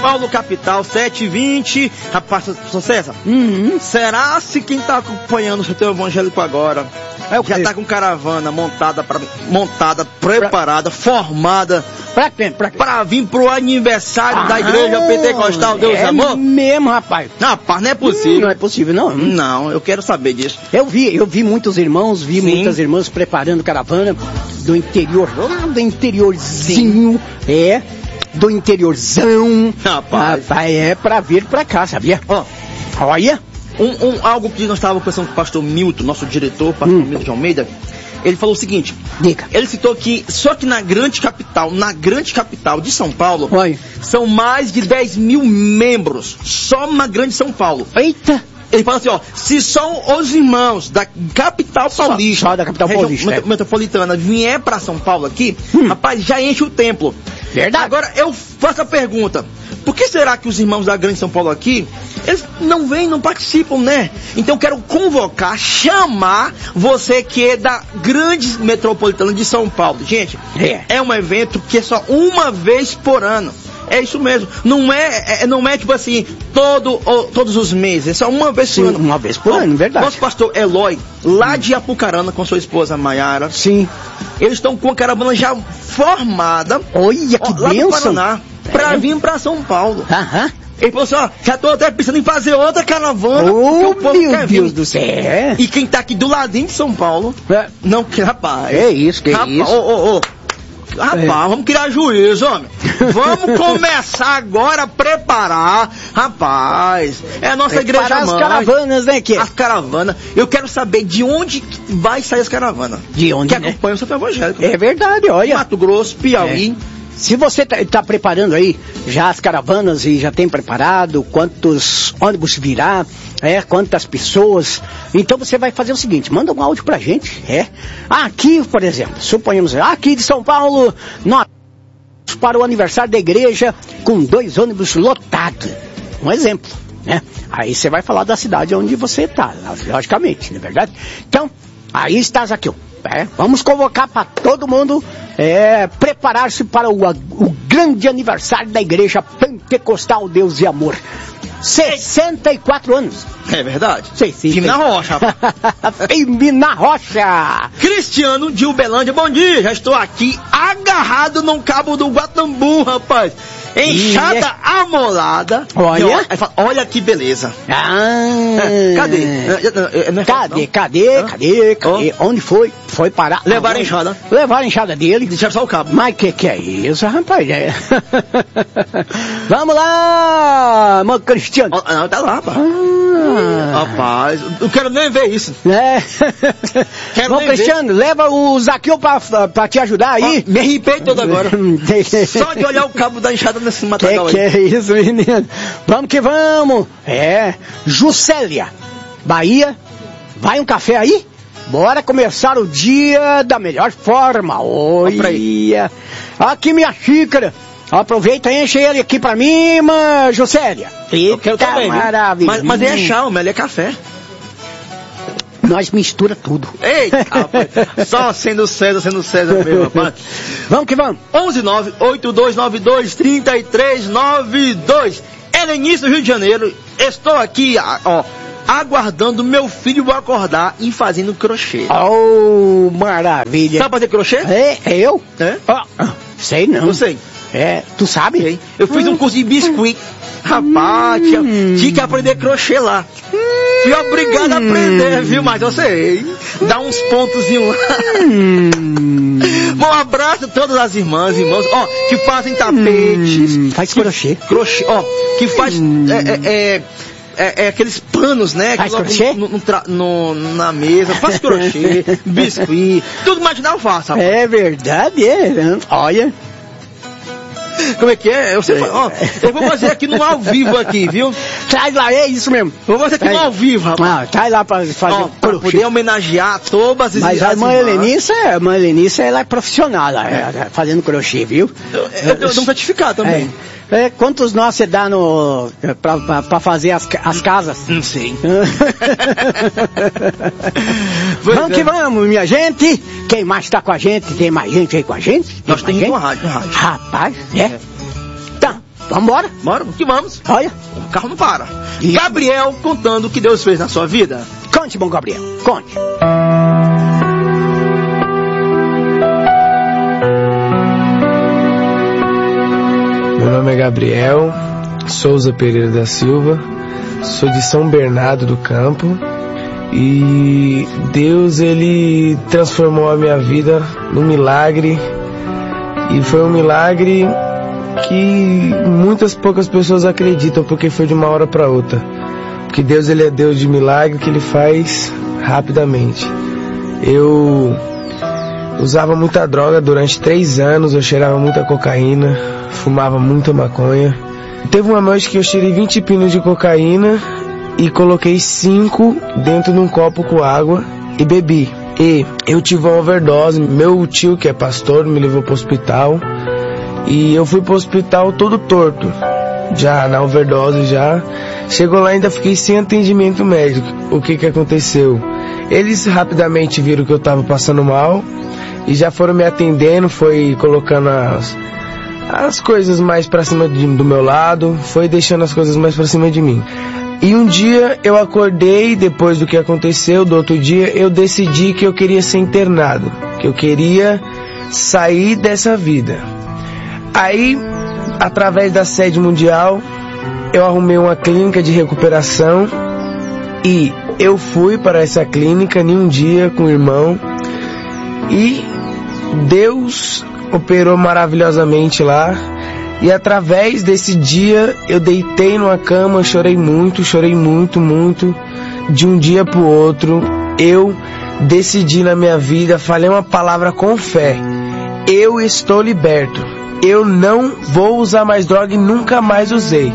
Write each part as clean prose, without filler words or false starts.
Paulo, capital, 7h20. Rapaz, São César, será se quem tá acompanhando o setor evangélico agora já tá com caravana montada, preparada, formada pra vir pro aniversário da igreja pentecostal Deus e Amor? É mesmo, rapaz. Rapaz, não é possível. Não é possível, não. Não, eu quero saber disso. Eu vi muitos irmãos, muitas irmãs preparando caravana do interior, lá do interiorzinho, do interiorzão. Rapaz, é pra vir pra cá, sabia? Olha. Algo que nós estávamos pensando com o pastor Milton, nosso diretor, pastor Milton de Almeida, ele falou o seguinte, diga. Ele citou que só que na grande capital de São Paulo, são mais de 10 mil membros, só na grande São Paulo. Eita! Ele fala assim, se são os irmãos da capital paulista, só da capital paulista, metropolitana, vier para São Paulo aqui, rapaz, já enche o templo. Verdade. Agora eu faço a pergunta, por que será que os irmãos da grande São Paulo aqui, eles não vêm, não participam, né? Então eu quero convocar, chamar você que é da grande metropolitana de São Paulo. Gente, é um evento que é só uma vez por ano. É isso mesmo. Não é tipo assim, todos os meses. É só uma vez por ano. Uma vez por ano, verdade. Nosso pastor Eloy, lá de Apucarana, com sua esposa Maiara. Sim. Eles estão com a caravana já formada. Olha que lá bênção. do Paraná, pra vir pra São Paulo. Ele falou assim, já tô até pensando em fazer outra caravana. Meu Deus do céu. E quem tá aqui do ladinho de São Paulo, não, rapaz. É isso, Rapaz, vamos criar juízo, homem. Vamos começar agora a preparar. Rapaz, é a nossa igreja mãe. As caravanas, né, As caravanas. Eu quero saber de onde vai sair as caravanas. De onde, que acompanha o setor evangélico. É verdade, olha. Mato Grosso, Piauí. Se você tá preparando aí já as caravanas e já tem preparado quantos ônibus virá, quantas pessoas, então você vai fazer o seguinte, manda um áudio pra gente, aqui, por exemplo, suponhamos, aqui de São Paulo, nós para o aniversário da igreja com 2 ônibus lotados, um exemplo, né? Aí você vai falar da cidade onde você tá, logicamente, não é verdade? Então, aí estás aqui, vamos convocar para todo mundo preparar-se para o grande aniversário da igreja pentecostal Deus e Amor. 64 anos. É verdade. Firme na rocha. Firme na rocha. Cristiano de Uberlândia, bom dia. Já estou aqui agarrado no cabo do Guatambu, rapaz. Enxada amolada. Olha que beleza. Cadê? Onde foi? Foi parar. Levaram a enxada. Levaram a enxada dele. Deixaram só o cabo. Mas que é isso, rapaz? Vamos lá, mano Cristiano. Não, tá lá, rapaz. Rapaz, eu quero nem ver isso. Bom, Cristiano, leva o Zaqueu pra te ajudar aí. Me arrepei todo agora. Só de olhar o cabo da enxada nesse matagal aí. Que é isso, menino? Vamos que vamos. Juscelia, Bahia. Vai um café aí? Bora começar o dia da melhor forma. Olha. Aqui minha xícara. Aproveita e enche ele aqui pra mim, Juscelia. Eu quero também. Maravilha. Mas é chá, ele é café. Nós mistura tudo. Eita, rapaz. Só sendo César mesmo, rapaz. Vamos que vamos. 119-8292-3392. Helenice do Rio de Janeiro. Estou aqui, aguardando meu filho acordar e fazendo crochê. Oh, maravilha. Sabe fazer crochê? Eu? Sei não. Eu sei. Tu sabe? Eu fiz um curso de biscuit. Rapaz, tinha que aprender crochê lá. Fui obrigado a aprender, viu? Mas eu sei. Dá uns pontozinhos lá. Bom, abraço a todas as irmãs, irmãos, que fazem tapetes. Faz crochê. Crochê, que faz... aqueles panos, né? Faz crochê? Na mesa, faz crochê, biscuit, tudo imaginar eu faço, rapaz. É verdade, olha. Como é que é? Eu vou fazer aqui no ao vivo aqui, viu? Traz lá, é isso mesmo. Vou fazer aqui no ao vivo, rapaz. Traz lá pra fazer pra poder homenagear todas as Mas a irmã Helenice, ela é profissional, fazendo crochê, viu? Eu dou um certificado também. Quantos nós você dá pra fazer as casas? Não sei. Vamos que vamos, minha gente. Quem mais tá com a gente? Tem mais gente aí com a gente? Nós temos uma rádio. Rapaz, Tá. Vambora. Bora, que vamos. Olha. O carro não para. Isso. Gabriel contando o que Deus fez na sua vida. Conte, bom Gabriel, conte. Meu nome é Gabriel Souza Pereira da Silva, sou de São Bernardo do Campo e Deus, ele transformou a minha vida num milagre, e foi um milagre que muitas poucas pessoas acreditam, porque foi de uma hora para outra, porque Deus, ele é Deus de milagre, que ele faz rapidamente. Eu usava muita droga durante 3 anos, eu cheirava muita cocaína, fumava muita maconha. Teve uma noite que eu cheirei 20 pinos de cocaína e coloquei 5 dentro de um copo com água e bebi. E eu tive uma overdose. Meu tio, que é pastor, me levou para o hospital e eu fui para o hospital todo torto, já na overdose já. Chegou lá, ainda fiquei sem atendimento médico. O que aconteceu? Eles rapidamente viram que eu estava passando mal e já foram me atendendo, foi colocando as coisas mais pra cima do meu lado, foi deixando as coisas mais pra cima de mim. E um dia eu acordei, depois do que aconteceu, do outro dia, eu decidi que eu queria ser internado, que eu queria sair dessa vida. Aí, através da sede mundial, eu arrumei uma clínica de recuperação e eu fui para essa clínica em um dia com o irmão e Deus operou maravilhosamente lá, e através desse dia eu deitei numa cama, chorei muito, de um dia pro outro eu decidi na minha vida, falei uma palavra com fé: eu estou liberto, eu não vou usar mais droga e nunca mais usei,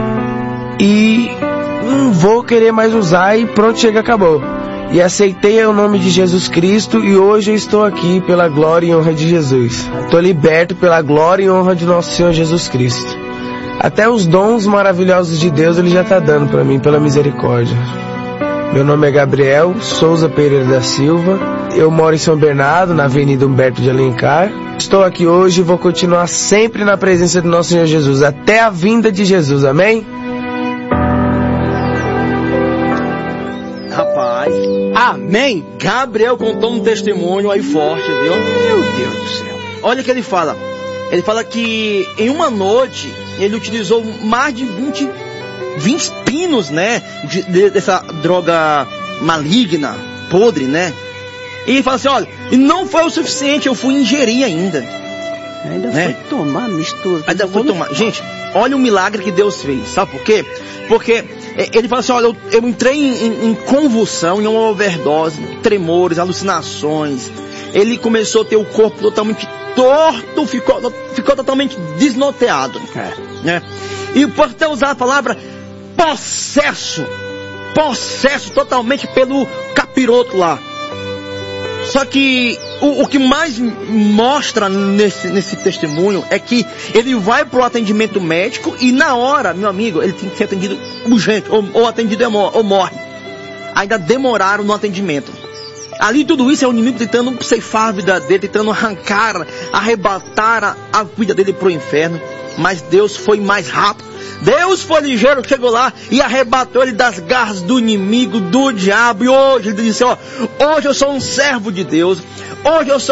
e não vou querer mais usar, e pronto, chega, acabou. E aceitei o nome de Jesus Cristo, e hoje eu estou aqui pela glória e honra de Jesus. Estou liberto pela glória e honra de nosso Senhor Jesus Cristo. Até os dons maravilhosos de Deus Ele já está dando para mim, pela misericórdia. Meu nome é Gabriel Souza Pereira da Silva. Eu moro em São Bernardo, na Avenida Humberto de Alencar. Estou aqui hoje e vou continuar sempre na presença do nosso Senhor Jesus, até a vinda de Jesus, amém? Rapaz, Amém. Gabriel contou um testemunho aí forte, viu? Meu Deus do céu. Olha o que ele fala. Ele fala que em uma noite ele utilizou mais de 20 pinos, né? Dessa droga maligna, podre, né? E ele fala assim, olha, e não foi o suficiente, eu fui ingerir ainda. Ainda né? foi tomar mistura. Ainda foi tomar. Gente, olha o milagre que Deus fez, sabe por quê? Porque ele fala assim, olha, eu entrei em convulsão, em uma overdose, tremores, alucinações. Ele começou a ter o corpo totalmente torto, ficou totalmente desnorteado. Né? E por ter usado a palavra possesso totalmente pelo capiroto lá. Só que o que mais mostra nesse testemunho é que ele vai para o atendimento médico e na hora, meu amigo, ele tem que ser atendido urgente, ou atendido ou morre. Ainda demoraram no atendimento. Ali tudo isso é o inimigo tentando ceifar a vida dele, tentando arrebatar a vida dele para o inferno. Mas Deus foi mais rápido. Deus foi ligeiro, chegou lá e arrebatou ele das garras do inimigo, do diabo. E hoje ele disse, ó, hoje eu sou um servo de Deus. Hoje eu sou